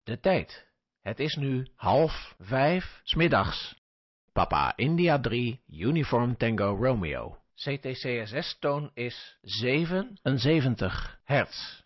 De tijd. Het is nu 4:30 's middags. Papa India 3, Uniform Tango Romeo. CTCSS-toon is 77 hertz.